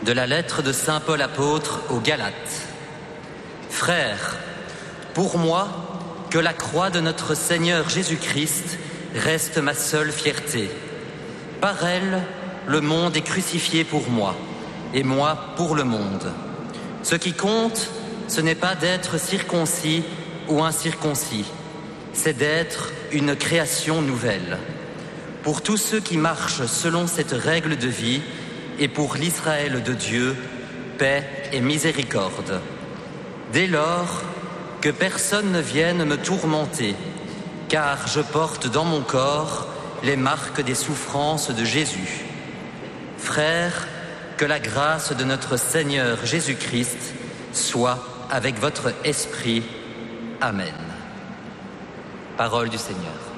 De la lettre de saint Paul apôtre aux Galates. Frères, pour moi, que la croix de notre Seigneur Jésus-Christ reste ma seule fierté. Par elle, le monde est crucifié pour moi, et moi pour le monde. Ce qui compte, ce n'est pas d'être circoncis ou incirconcis, c'est d'être une création nouvelle. Pour tous ceux qui marchent selon cette règle de vie, et pour l'Israël de Dieu, paix et miséricorde. Dès lors, que personne ne vienne me tourmenter, car je porte dans mon corps les marques des souffrances de Jésus. Frères, que la grâce de notre Seigneur Jésus-Christ soit avec votre esprit. Amen. Parole du Seigneur.